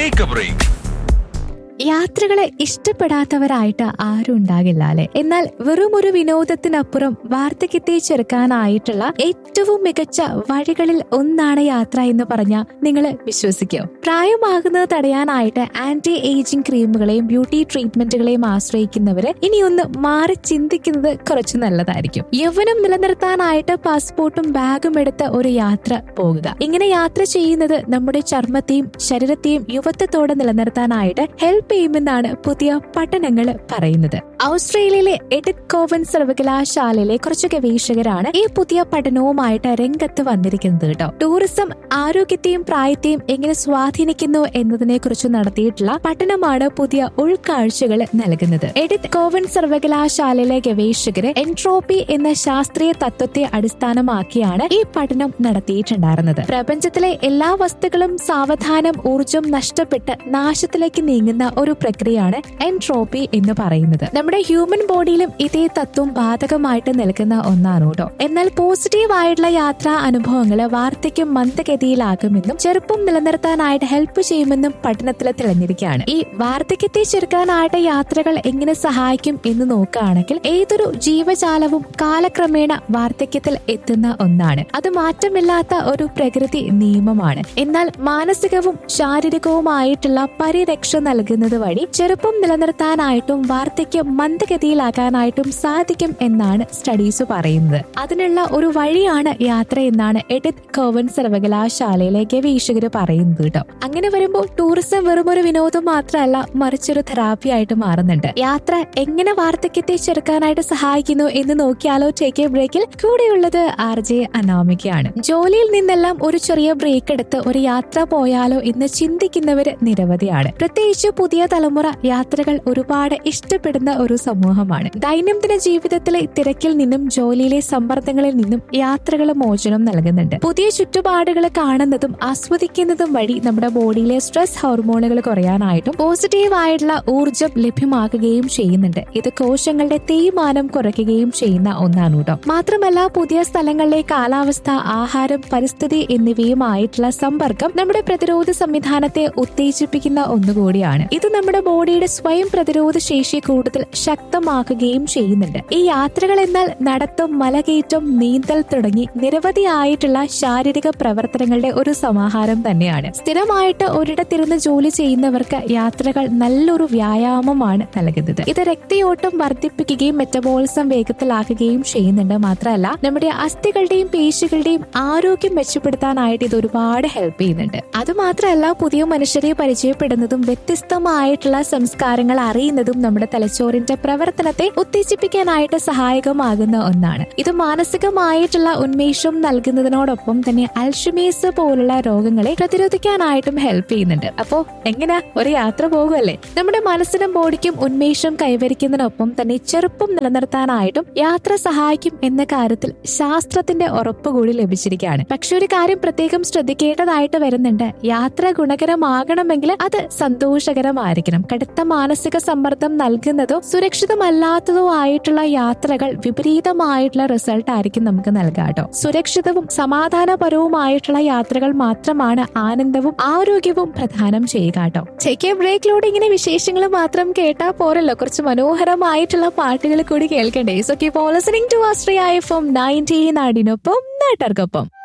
Take A break. യാത്രകളെ ഇഷ്ടപ്പെടാത്തവരായിട്ട് ആരും ഉണ്ടാകില്ല അല്ലെ. എന്നാൽ വെറും ഒരു വിനോദത്തിനപ്പുറം വാർദ്ധക്യത്തെ ചെറുക്കാനായിട്ടുള്ള ഏറ്റവും മികച്ച വഴികളിൽ ഒന്നാണ് യാത്ര എന്ന് പറഞ്ഞാൽ നിങ്ങൾ വിശ്വസിക്കോ? പ്രായമാകുന്നത് തടയാനായിട്ട് ആന്റി ഏജിംഗ് ക്രീമുകളെയും ബ്യൂട്ടി ട്രീറ്റ്മെന്റുകളെയും ആശ്രയിക്കുന്നവര് ഇനിയൊന്ന് മാറി ചിന്തിക്കുന്നത് കുറച്ച് നല്ലതായിരിക്കും. യൗവനം നിലനിർത്താനായിട്ട് പാസ്പോർട്ടും ബാഗും എടുത്ത് ഒരു യാത്ര പോകുക. ഇങ്ങനെ യാത്ര ചെയ്യുന്നത് നമ്മുടെ ചർമ്മത്തെയും ശരീരത്തെയും യുവത്വത്തോടെ നിലനിർത്താനായിട്ട് ഹെൽപ്പ് ചെയ്യുമെന്നാണ് പുതിയ പഠനങ്ങൾ പറയുന്നത്. ഓസ്ട്രേലിയയിലെ എഡിത്ത് കോവൻ സർവകലാശാലയിലെ കുറച്ച് ഗവേഷകരാണ് ഈ പുതിയ പഠനവുമായിട്ട് രംഗത്ത് വന്നിരിക്കുന്നത് കേട്ടോ. ടൂറിസം ആരോഗ്യത്തെയും പ്രായത്തെയും എങ്ങനെ സ്വാധീനിക്കുന്നു എന്നതിനെ കുറിച്ച് നടത്തിയിട്ടുള്ള പഠനമാണ് പുതിയ ഉൾക്കാഴ്ചകൾ നൽകുന്നത്. എഡിത്ത് കോവൻ സർവകലാശാലയിലെ ഗവേഷകര് എൻട്രോപ്പി എന്ന ശാസ്ത്രീയ തത്വത്തെ അടിസ്ഥാനമാക്കിയാണ് ഈ പഠനം നടത്തിയിട്ടുണ്ടായിരുന്നത്. പ്രപഞ്ചത്തിലെ എല്ലാ വസ്തുക്കളും സാവധാനം ഊർജം നഷ്ടപ്പെട്ട് നാശത്തിലേക്ക് നീങ്ങുന്ന ഒരു പ്രക്രിയയാണ് എൻട്രോപ്പി എന്ന് പറയുന്നത്. നമ്മുടെ ഹ്യൂമൻ ബോഡിയിലും ഇതേ തത്വം ബാധകമായിട്ട് നിൽക്കുന്ന ഒന്നാണ് കേട്ടോ. എന്നാൽ പോസിറ്റീവ് ആയിട്ടുള്ള യാത്രാ അനുഭവങ്ങൾ വാർദ്ധക്യം മന്ദഗതിയിലാകുമെന്നും ചെറുപ്പം നിലനിർത്താനായിട്ട് ഹെൽപ്പ് ചെയ്യുമെന്നും പഠനത്തിൽ തെളിഞ്ഞിരിക്കുകയാണ്. ഈ വാർദ്ധക്യത്തെ ചെറുക്കാനായിട്ട് യാത്രകൾ എങ്ങനെ സഹായിക്കും എന്ന് നോക്കുകയാണെങ്കിൽ ഏതൊരു ജീവജാലവും കാലക്രമേണ വാർദ്ധക്യത്തിൽ എത്തുന്ന ഒന്നാണ്. അത് മാറ്റമില്ലാത്ത ഒരു പ്രകൃതി നിയമമാണ്. എന്നാൽ മാനസികവും ശാരീരികവുമായിട്ടുള്ള പരിരക്ഷ നൽകുന്നത് വഴി ചെറുപ്പം നിലനിർത്താനായിട്ടും വാർദ്ധക്യം മന്ദഗതിയിലാക്കാനായിട്ടും സാധിക്കും എന്നാണ് സ്റ്റഡീസ് പറയുന്നത്. അതിനുള്ള ഒരു വഴിയാണ് യാത്ര എന്നാണ് എഡിത്ത് കോവൻ സർവകലാശാലയിലെ ഗവേഷകർ പറയുന്നത് കേട്ടോ. അങ്ങനെ വരുമ്പോൾ ടൂറിസം വെറും ഒരു വിനോദം മാത്രമല്ല, മറിച്ചൊരു തെറാപ്പി ആയിട്ട് മാറുന്നുണ്ട്. യാത്ര എങ്ങനെ വാർദ്ധക്യത്തെ ചെറുക്കാനായിട്ട് സഹായിക്കുന്നു എന്ന് നോക്കിയാലോ? ടേക്ക് എ ബ്രേക്കിൽ കൂടെയുള്ളത് RJ അനാമികയാണ്. ജോലിയിൽ നിന്നെല്ലാം ഒരു ചെറിയ ബ്രേക്ക് എടുത്ത് ഒരു യാത്ര പോയാലോ എന്ന് ചിന്തിക്കുന്നവര് നിരവധിയാണ്. പ്രത്യേകിച്ച് പുതിയ തലമുറ യാത്രകൾ ഒരുപാട് ഇഷ്ടപ്പെടുന്ന ഒരു സമൂഹമാണ്. ദൈനംദിന ജീവിതത്തിലെ തിരക്കിൽ നിന്നും ജോലിയിലെ സമ്മർദ്ദങ്ങളിൽ നിന്നും യാത്രകൾ മോചനം നൽകുന്നുണ്ട്. പുതിയ ചുറ്റുപാടുകൾ കാണുന്നതും ആസ്വദിക്കുന്നതും വഴി നമ്മുടെ ബോഡിയിലെ സ്ട്രെസ് ഹോർമോണുകൾ കുറയാനായിട്ടും പോസിറ്റീവ് ആയിട്ടുള്ള ഊർജം ലഭ്യമാക്കുകയും ചെയ്യുന്നുണ്ട്. ഇത് കോശങ്ങളുടെ തേയ്മാനം കുറയ്ക്കുകയും ചെയ്യുന്ന ഒന്നാണ് കേട്ടോ. മാത്രമല്ല പുതിയ സ്ഥലങ്ങളിലെ കാലാവസ്ഥ, ആഹാരം, പരിസ്ഥിതി എന്നിവയുമായിട്ടുള്ള സമ്പർക്കം നമ്മുടെ പ്രതിരോധ സംവിധാനത്തെ ഉത്തേജിപ്പിക്കുന്ന ഒന്നുകൂടിയാണ്. ഇത് നമ്മുടെ ബോഡിയുടെ സ്വയം പ്രതിരോധ ശേഷി കൂടുതൽ ശക്തമാക്കുകയും ചെയ്യുന്നുണ്ട്. ഈ യാത്രകൾ എന്നാൽ നടത്തം, മലകയറ്റം, നീന്തൽ തുടങ്ങി നിരവധിയായിട്ടുള്ള ശാരീരിക പ്രവർത്തനങ്ങളുടെ ഒരു സമാഹാരം തന്നെയാണ്. സ്ഥിരമായിട്ട് ഒരിടത്തിരുന്ന് ജോലി ചെയ്യുന്നവർക്ക് യാത്രകൾ നല്ലൊരു വ്യായാമമാണ് നൽകുന്നത്. ഇത് രക്തയോട്ടം വർദ്ധിപ്പിക്കുകയും മെറ്റബോളിസം വേഗത്തിലാക്കുകയും ചെയ്യുന്നുണ്ട്. മാത്രമല്ല നമ്മുടെ അസ്ഥികളുടെയും പേശികളുടെയും ആരോഗ്യം മെച്ചപ്പെടുത്താനായിട്ട് ഇത് ഒരുപാട് ഹെൽപ്പ് ചെയ്യുന്നുണ്ട്. അത് മാത്രമല്ല പുതിയ മനുഷ്യരെ പരിചയപ്പെടുന്നതും വ്യത്യസ്തമായിട്ടുള്ള സംസ്കാരങ്ങൾ അറിയുന്നതും നമ്മുടെ തലച്ചോറിന്റെ പ്രവർത്തനത്തെ ഉത്തേജിപ്പിക്കാനായിട്ട് സഹായകമാകുന്ന ഒന്നാണ്. ഇത് മാനസികമായിട്ടുള്ള ഉന്മേഷം നൽകുന്നതിനോടൊപ്പം തന്നെ അൽഷിമേഴ്സ് പോലുള്ള രോഗങ്ങളെ പ്രതിരോധിക്കാനായിട്ടും ഹെൽപ്പ് ചെയ്യുന്നുണ്ട്. അപ്പോ എങ്ങനെ ഒരു യാത്ര പോകുമല്ലേ? നമ്മുടെ മനസ്സിനും ബോഡിക്കും ഉന്മേഷം കൈവരിക്കുന്നതിനൊപ്പം തന്നെ ചെറുപ്പം നിലനിർത്താനായിട്ടും യാത്ര സഹായിക്കും എന്ന കാര്യത്തിൽ ശാസ്ത്രത്തിന്റെ ഉറപ്പ് കൂടി ലഭിച്ചിരിക്കുകയാണ്. പക്ഷെ ഒരു കാര്യം പ്രത്യേകം ശ്രദ്ധിക്കേണ്ടതായിട്ട് വരുന്നുണ്ട്. യാത്ര ഗുണകരമാകണമെങ്കിൽ അത് സന്തോഷകരമായിരിക്കണം. കടുത്ത മാനസിക സമ്മർദ്ദം നൽകുന്നതോ സുരക്ഷിതമല്ലാത്തതോ ആയിട്ടുള്ള യാത്രകൾ വിപരീതമായിട്ടുള്ള റിസൾട്ട് ആയിരിക്കും നമുക്ക് നൽകാട്ടോ. സുരക്ഷിതവും സമാധാനപരവുമായിട്ടുള്ള യാത്രകൾ മാത്രമാണ് ആനന്ദവും ആരോഗ്യവും പ്രദാനം ചെയ്യുക കേട്ടോ. ടേക്ക് എ ബ്രേക്കിലൂടെ ഇങ്ങനെ വിശേഷങ്ങൾ മാത്രം കേട്ടാ പോരല്ലോ, കുറച്ച് മനോഹരമായിട്ടുള്ള പാട്ടുകൾ കൂടി കേൾക്കണ്ടേ. So keep on listening to Austria FM 90 നാടിനൊപ്പം നാട്ടുകാർക്കൊപ്പം.